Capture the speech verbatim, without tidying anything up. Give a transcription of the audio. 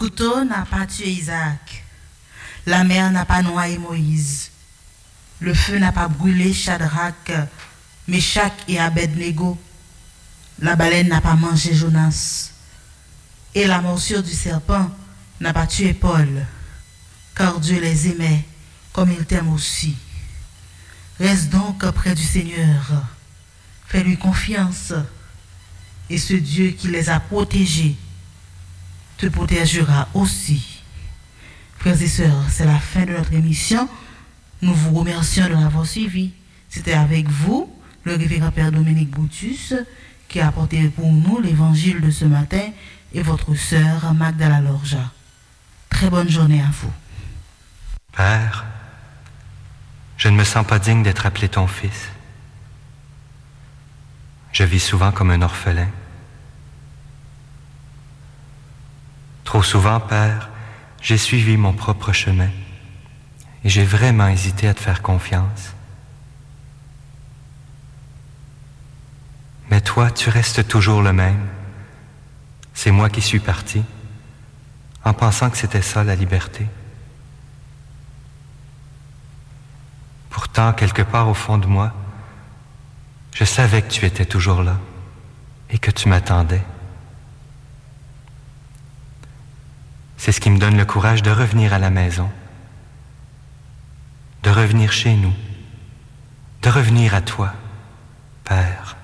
couteau n'a pas tué Isaac. La mer n'a pas noyé Moïse. Le feu n'a pas brûlé Shadrach, Meshach et Abednego. La baleine n'a pas mangé Jonas. Et la morsure du serpent n'a pas tué Paul, car Dieu les aimait comme il t'aime aussi. Reste donc près du Seigneur, fais-lui confiance, et ce Dieu qui les a protégés te protégera aussi. Frères et sœurs, c'est la fin de notre émission. Nous vous remercions de l'avoir suivi. C'était avec vous, le révérend Père Dominique Boutus, qui a apporté pour nous l'évangile de ce matin, et votre sœur Magdala Lorja. Très bonne journée à vous. Père, je ne me sens pas digne d'être appelé ton fils. Je vis souvent comme un orphelin. Trop souvent, Père, j'ai suivi mon propre chemin et j'ai vraiment hésité à te faire confiance. Mais toi, tu restes toujours le même. C'est moi qui suis parti, en pensant que c'était ça la liberté. Pourtant, quelque part au fond de moi, je savais que tu étais toujours là et que tu m'attendais. C'est ce qui me donne le courage de revenir à la maison, de revenir chez nous, de revenir à toi, Père.